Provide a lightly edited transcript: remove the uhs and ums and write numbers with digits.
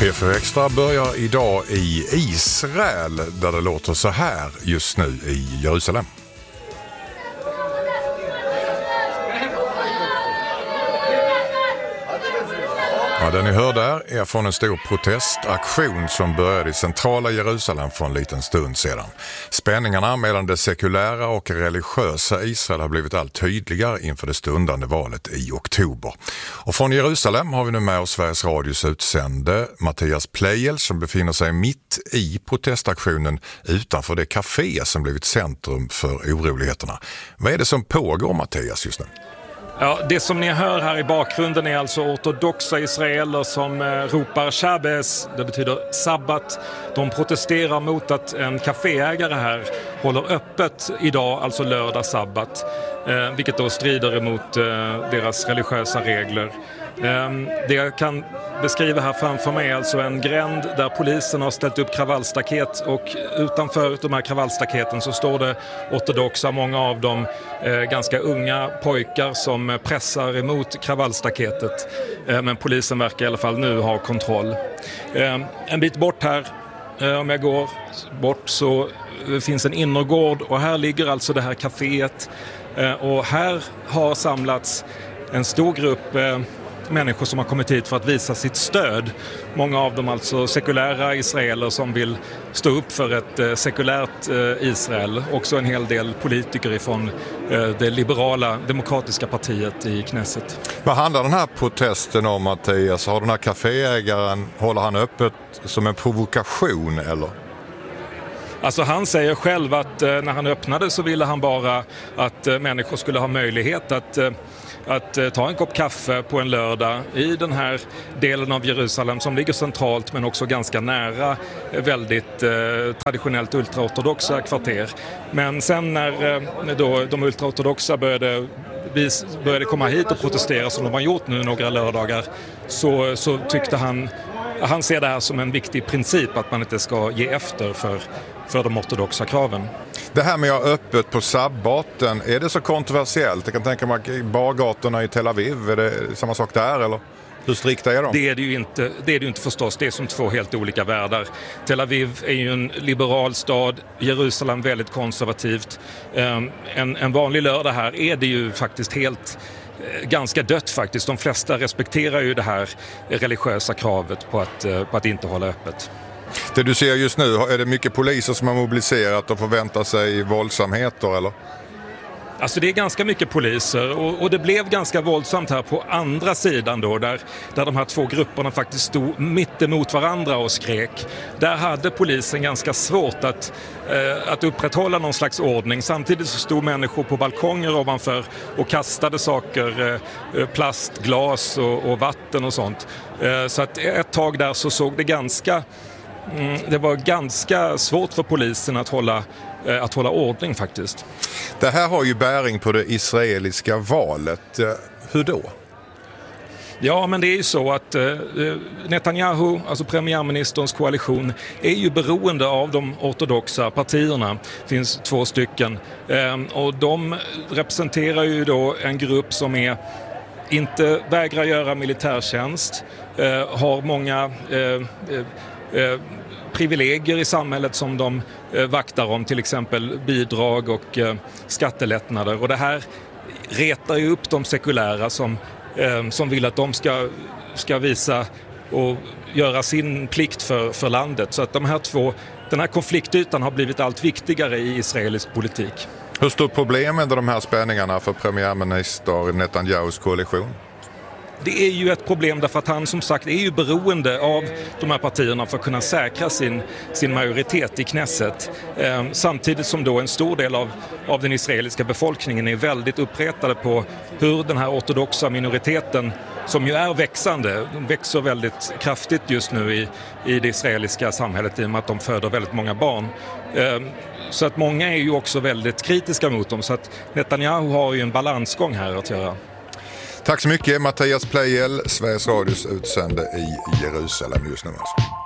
P4 Extra börjar idag i Israel där det låter så här just nu i Jerusalem. Ja, det ni hör där är från en stor protestaktion som började i centrala Jerusalem för en liten stund sedan. Spänningarna mellan det sekulära och religiösa Israel har blivit allt tydligare inför det stundande valet i oktober. Och från Jerusalem har vi nu med oss Sveriges Radios utsände Mattias Pleijel som befinner sig mitt i protestaktionen utanför det café som blivit centrum för oroligheterna. Vad är det som pågår, Mattias, just nu? Ja, det som ni hör här i bakgrunden är alltså ortodoxa israeler som ropar Shabbos, det betyder sabbat. De protesterar mot att en kaféägare här håller öppet idag, alltså lördag sabbat, vilket då strider emot deras religiösa regler. Det jag kan beskriva här framför mig är alltså en gränd där polisen har ställt upp kravallstaket, och utanför de här kravallstaketen så står det ortodoxa, många av dem ganska unga pojkar som pressar emot kravallstaketet, men polisen verkar i alla fall nu ha kontroll. En bit bort här, om jag går bort, så finns en innergård, och här ligger alltså det här kaféet, och här har samlats en stor grupp människor som har kommit hit för att visa sitt stöd. Många av dem alltså sekulära israeler som vill stå upp för ett sekulärt Israel. Också en hel del politiker ifrån det liberala demokratiska partiet i Knesset. Vad handlar den här protesten om, Mattias? Har den här kaféägaren, håller han öppet som en provokation eller? Alltså han säger själv att när han öppnade så ville han bara att människor skulle ha möjlighet att ta en kopp kaffe på en lördag i den här delen av Jerusalem som ligger centralt men också ganska nära väldigt traditionellt ultraortodoxa kvarter. Men sen när då de ultraortodoxa började komma hit och protestera som de har gjort nu några lördagar, så tyckte han ser det här som en viktig princip att man inte ska ge efter för de ortodoxa kraven. Det här med att ha öppet på sabbaten, är det så kontroversiellt? Jag kan tänka mig bargatorna i Tel Aviv, är det samma sak där eller? Hur strikta är de? Det är det ju inte förstås, det är som två helt olika världar. Tel Aviv är ju en liberal stad, Jerusalem väldigt konservativt. En vanlig lördag här är det ju faktiskt ganska dött faktiskt. De flesta respekterar ju det här religiösa kravet på att inte hålla öppet. Det du ser just nu, är det mycket poliser som har mobiliserat och förväntar sig våldsamheter eller? Alltså det är ganska mycket poliser, och det blev ganska våldsamt här på andra sidan då, där de här två grupperna faktiskt stod mitt emot varandra och skrek. Där hade polisen ganska svårt att upprätthålla någon slags ordning. Samtidigt så stod människor på balkonger ovanför och kastade saker, plastglas och vatten och sånt. Så att ett tag där så såg det var ganska svårt för polisen att hålla ordning faktiskt. Det här har ju bäring på det israeliska valet. Hur då? Ja, men det är ju så att Netanyahu, alltså premiärministerns koalition, är ju beroende av de ortodoxa partierna. Det finns 2 stycken. Och de representerar ju då en grupp som inte vägrar göra militärtjänst, har många privilegier i samhället som de vaktar om, till exempel bidrag och skattelättnader. Och det här retar ju upp de sekulära som vill att de ska visa och göra sin plikt för landet. Så att den här konfliktytan har blivit allt viktigare i israelisk politik. Hur stort problem är de här spänningarna för premiärminister Netanyahus koalition? Det är ju ett problem därför att han som sagt är ju beroende av de här partierna för att kunna säkra sin majoritet i Knesset. Samtidigt som då en stor del av den israeliska befolkningen är väldigt uppretade på hur den här ortodoxa minoriteten, som ju är växande, de växer väldigt kraftigt just nu i det israeliska samhället i och med att de föder väldigt många barn. Så att många är ju också väldigt kritiska mot dem, så att Netanyahu har ju en balansgång här att göra. Tack så mycket, Mattias Pleijel, Sveriges Radios utsände i Jerusalem just nu.